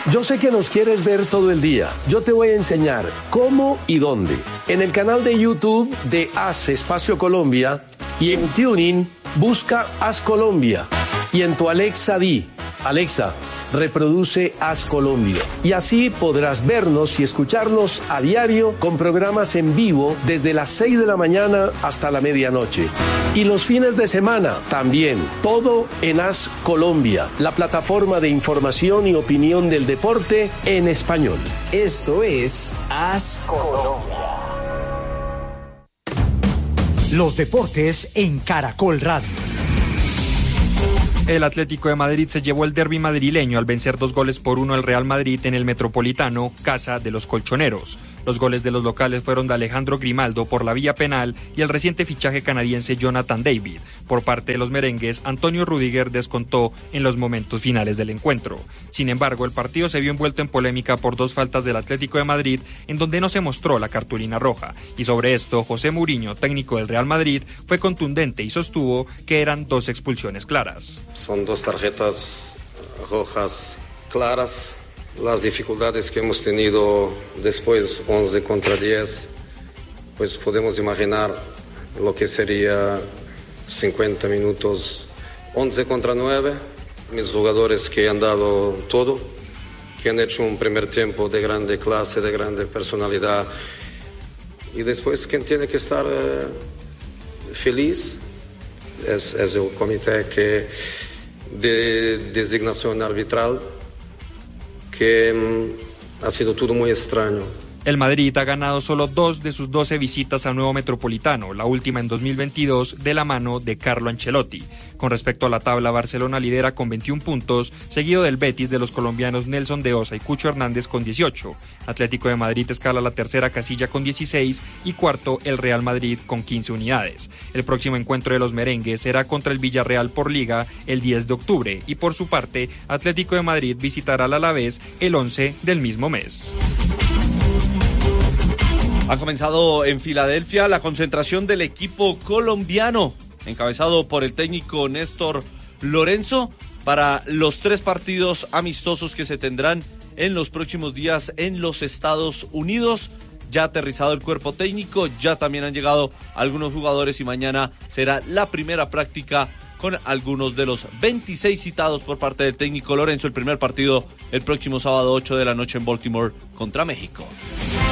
Yo sé que nos quieres ver todo el día. Yo te voy a enseñar cómo y dónde. En el canal de YouTube de Haz Espacio Colombia y en TuneIn busca Haz Colombia. Y en tu Alexa di, Alexa, reproduce Haz Colombia. Y así podrás vernos y escucharnos a diario con programas en vivo desde las 6 de la mañana hasta la medianoche. Y los fines de semana también, todo en Haz Colombia, la plataforma de información y opinión del deporte en español. Esto es Haz Colombia. Los deportes en Caracol Radio. El Atlético de Madrid se llevó el derbi madrileño al vencer 2-1 al Real Madrid en el Metropolitano, casa de los colchoneros. Los goles de los locales fueron de Alejandro Grimaldo por la vía penal y el reciente fichaje canadiense Jonathan David. Por parte de los merengues, Antonio Rüdiger descontó en los momentos finales del encuentro. Sin embargo, el partido se vio envuelto en polémica por 2 faltas del Atlético de Madrid, en donde no se mostró la cartulina roja. Y sobre esto, José Mourinho, técnico del Real Madrid, fue contundente y sostuvo que eran 2 expulsiones claras. Son 2 tarjetas rojas claras. Las dificultades que hemos tenido después 11 contra 10, pues podemos imaginar lo que sería 50 minutos 11 contra 9. Mis jugadores que han dado todo, que han hecho un primer tiempo de grande clase, de grande personalidad, y después quien tiene que estar feliz es el comité de designación arbitral, que ha sido todo muy extraño. El Madrid ha ganado solo 2 de sus 12 visitas al nuevo Metropolitano, la última en 2022 de la mano de Carlo Ancelotti. Con respecto a la tabla, Barcelona lidera con 21 puntos, seguido del Betis de los colombianos Nelson de Osa y Cucho Hernández con 18. Atlético de Madrid escala la tercera casilla con 16 y cuarto el Real Madrid con 15 unidades. El próximo encuentro de los merengues será contra el Villarreal por Liga el 10 de octubre y por su parte, Atlético de Madrid visitará al Alavés el 11 del mismo mes. Ha comenzado en Filadelfia la concentración del equipo colombiano, encabezado por el técnico Néstor Lorenzo, para los 3 partidos amistosos que se tendrán en los próximos días en los Estados Unidos. Ya ha aterrizado el cuerpo técnico, ya también han llegado algunos jugadores y mañana será la primera práctica con algunos de los 26 citados por parte del técnico Lorenzo. El primer partido el próximo sábado 8 de la noche en Baltimore contra México.